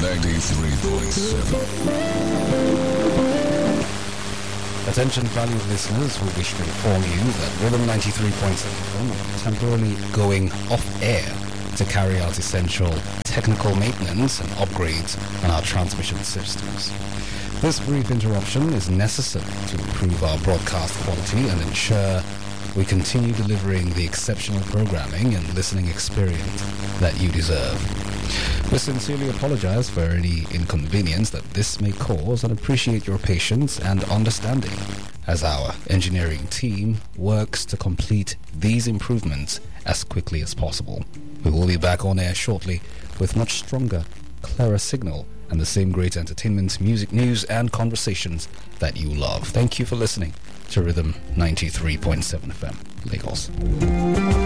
Attention valued listeners, we wish to inform you that Rhythm 93.7 is temporarily going off air to carry out essential technical maintenance and upgrades on our transmission systems. This brief interruption is necessary to improve our broadcast quality and ensure we continue delivering the exceptional programming and listening experience that you deserve. We sincerely apologize for any inconvenience that this may cause and appreciate your patience and understanding as our engineering team works to complete these improvements as quickly as possible. We will be back on air shortly with much stronger, clearer signal and the same great entertainment, music, news and conversations that you love. Thank you for listening to Rhythm 93.7 FM, Lagos.